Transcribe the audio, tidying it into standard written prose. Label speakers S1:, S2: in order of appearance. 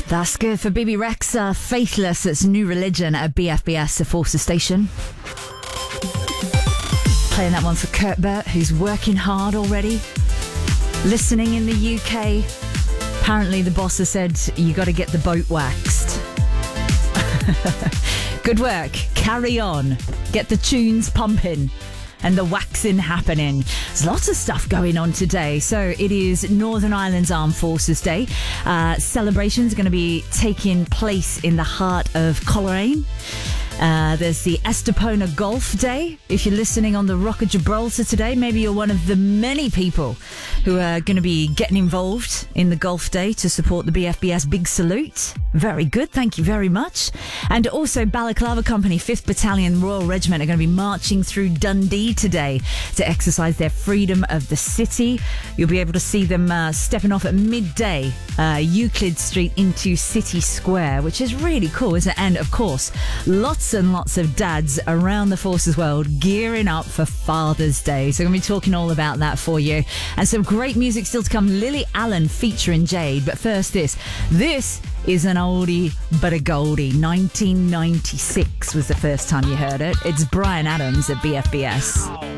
S1: That's good for BB Rexa. Faithless, it's New Religion at BFBS, the Forces Station. Playing that one for Kurt Burt, who's working hard already. Listening in the UK. Apparently the boss has said you got to get the boat waxed. Good work. Carry on. Get the tunes pumping and the waxing happening. There's lots of stuff going on today. So it is Northern Ireland's Armed Forces Day. Celebrations are going to be taking place in the heart of Coleraine. There's the Estepona Golf Day. If you're listening on the Rock of Gibraltar today, maybe you're one of the many people who are going to be getting involved in the Golf Day to support the BFBS Big Salute. Very good. Thank you very much. And also Balaclava Company, 5th Battalion Royal Regiment are going to be marching through Dundee today to exercise their freedom of the city. You'll be able to see them stepping off at midday, Euclid Street into City Square, which is really cool, isn't it? And of course, lots and lots of dads around the forces world gearing up for Father's Day. So I'm going to be talking all about that for you. And some great music still to come. Lily Allen featuring Jade. But first this is an oldie but a goldie. 1996 was the first time you heard it. It's Bryan Adams at BFBS.